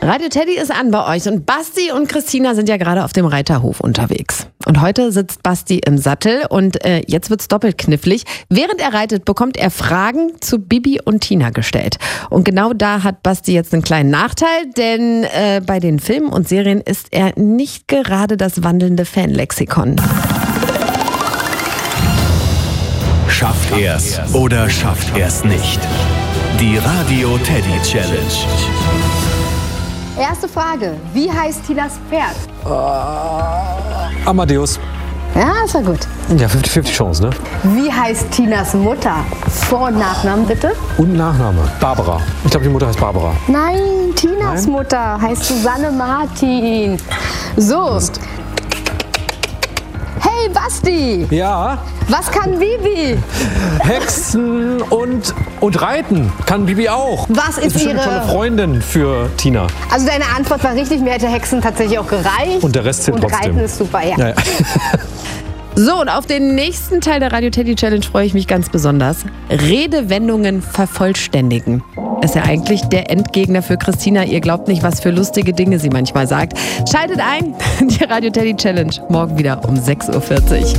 Radio Teddy ist an bei euch und Basti und Christina sind ja gerade auf dem Reiterhof unterwegs. Und heute sitzt Basti im Sattel und jetzt wird's doppelt knifflig. Während er reitet, bekommt er Fragen zu Bibi und Tina gestellt. Und genau da hat Basti jetzt einen kleinen Nachteil, denn bei den Filmen und Serien ist er nicht gerade das wandelnde Fanlexikon. Schafft er's oder schafft er's nicht? Die Radio Teddy Challenge. Erste Frage. Wie heißt Tinas Pferd? Amadeus. Ja, ist ja gut. Ja, 50-50 Chance, ne? Wie heißt Tinas Mutter? Vor- und Nachnamen bitte? Und Nachname. Barbara. Ich glaube, die Mutter heißt Barbara. Nein, Tinas Mutter heißt Susanne Martin. So. Hey Basti, Ja, was kann Bibi? Hexen und Reiten kann Bibi auch. Was ist bestimmt eine tolle ihre... Freundin für Tina. Also deine Antwort war richtig, mir hätte Hexen tatsächlich auch gereicht. Und der Rest zählt und trotzdem. Reiten ist super, ja. Ja. So, und auf den nächsten Teil der Radio Teddy Challenge freue ich mich ganz besonders. Redewendungen vervollständigen. Ist ja eigentlich der Endgegner für Christina. Ihr glaubt nicht, was für lustige Dinge sie manchmal sagt. Schaltet ein, die Radio Teddy Challenge morgen wieder um 6:40 Uhr.